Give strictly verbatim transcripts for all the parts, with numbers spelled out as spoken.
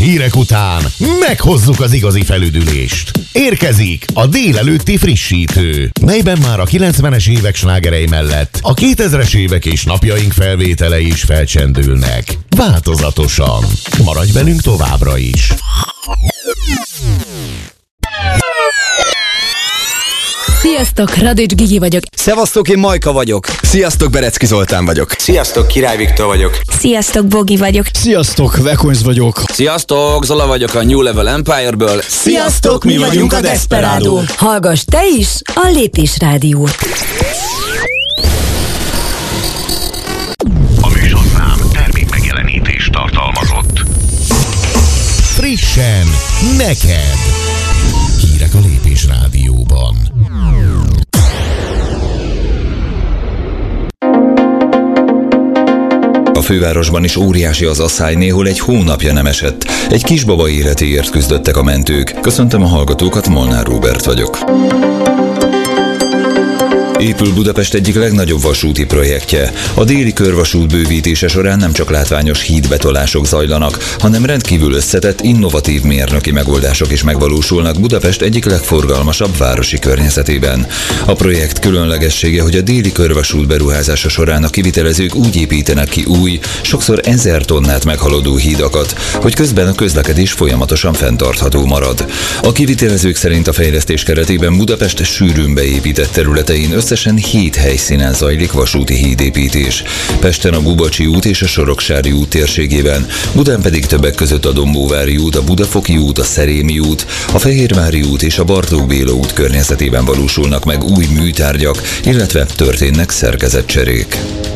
hírek után meghozzuk az igazi felüdülést. Érkezik a délelőtti frissítő, melyben már a kilencvenes évek slágerei mellett a kétezres évek és napjaink felvételei is felcsendülnek. Változatosan. Maradj velünk továbbra is. Sziasztok, Radics Gigi vagyok. Szevasztok, én Majka vagyok. Sziasztok, Berecki Zoltán vagyok. Sziasztok, Király Viktor vagyok. Sziasztok, Bogi vagyok. Sziasztok, Vekonz vagyok. Sziasztok, Zola vagyok a New Level Empire-ből. Sziasztok, mi vagyunk a Desperado. Hallgass te is a Lépés Rádiót. A műsorszám termék megjelenítést tartalmazott. Frissen, neked. Hírek a Lépés Rádióban. A fővárosban is óriási az asszály, néhol egy hónapja nem esett. Egy kisbaba életéért küzdöttek a mentők. Köszöntöm a hallgatókat, Molnár Róbert vagyok. Épül Budapest egyik legnagyobb vasúti projektje. A déli körvasút bővítése során nem csak látványos hídbetolások zajlanak, hanem rendkívül összetett, innovatív mérnöki megoldások is megvalósulnak Budapest egyik legforgalmasabb városi környezetében. A projekt különlegessége, hogy a déli körvasút beruházása során a kivitelezők úgy építenek ki új, sokszor ezer tonnát meghaladó hídakat, hogy közben a közlekedés folyamatosan fenntartható marad. A kivitelezők szerint a fejlesztés keretében Budapest sűrűn beépített területein összesen hét helyszínen zajlik vasúti hídépítés. Pesten a Gubacsi út és a Soroksári út térségében, Budán pedig többek között a Dombóvári út, a Budafoki út, a Szerémi út, a Fehérvári út és a Bartók Béla út környezetében valósulnak meg új műtárgyak, illetve történnek szerkezetcserék.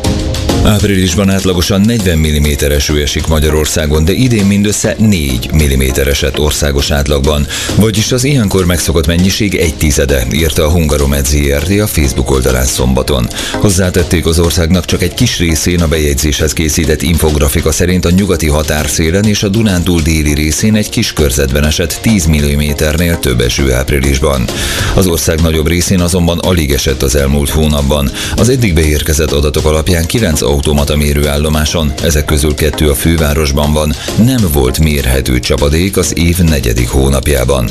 Áprilisban átlagosan negyven milliméter eső esik Magyarországon, de idén mindössze négy milliméter esett országos átlagban, vagyis az ilyenkor megszokott mennyiség egy tizede, írta a Hungaromed zé er té a Facebook oldalán szombaton. Hozzátették, az országnak csak egy kis részén a bejegyzéshez készített infografika szerint a nyugati határszélen és a Dunántúl déli részén egy kis körzetben esett tíz milliméternél több eső áprilisban. Az ország nagyobb részén azonban alig esett az elmúlt hónapban. Az eddig beérkezett adatok alapján kilenc automata mérőállomáson, ezek közül kettő a fővárosban van, nem volt mérhető csapadék az év negyedik hónapjában.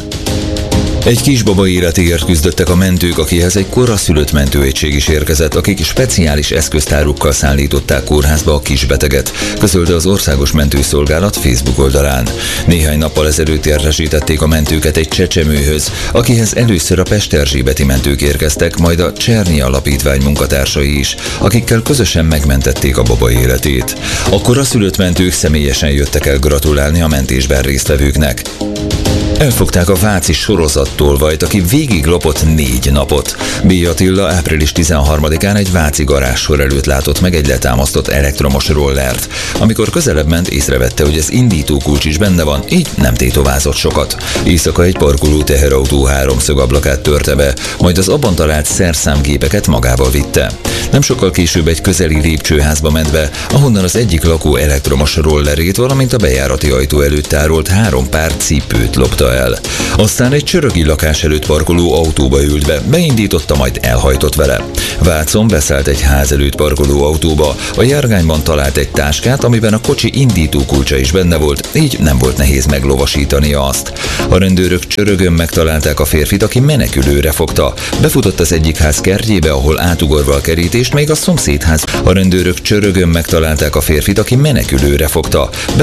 Egy kisbaba életéért küzdöttek a mentők, akihez egy koraszülött mentőegység is érkezett, akik speciális eszköztárukkal szállították kórházba a kisbeteget, közölte az Országos Mentőszolgálat Facebook oldalán. Néhány nappal ezelőtt értesítették a mentőket egy csecsemőhöz, akihez először a pesterzsébeti mentők érkeztek, majd a Cserny Alapítvány munkatársai is, akikkel közösen megmentették a baba életét. A koraszülött mentők személyesen jöttek el gratulálni a mentésben résztvevőknek. Elfogták a váci sorozattolvajt, aki végig lopott négy napot. B. Attila április tizenharmadikán egy váci garázssor előtt látott meg egy letámasztott elektromos rollert. Amikor közelebb ment, észrevette, hogy az indítókulcs is benne van, így nem tétovázott sokat. Éjszaka egy parkoló teherautó háromszög ablakát törte be, majd az abban talált szerszámgépeket magával vitte. Nem sokkal később egy közeli lépcsőházba ment be, ahonnan az egyik lakó elektromos rollerét, valamint a bejárati ajtó előtt tárolt három pár cipőt lopta el. Aztán egy csörögi lakás előtt parkoló autóba ült be, beindította, majd elhajtott vele. Vácon beszállt egy ház előtt parkoló autóba, a járgányban talált egy táskát, amiben a kocsi indítókulcsa is benne volt, így nem volt nehéz meglovasítania azt. A rendőrök csörögön megtalálták a férfit, aki menekülőre fogta. Befutott az egyik ház kertjébe, ahol átugorva a kerítést, még a szomszédház. A rendőrök csörögön megtalálták a férfit, aki menekülőre fogta.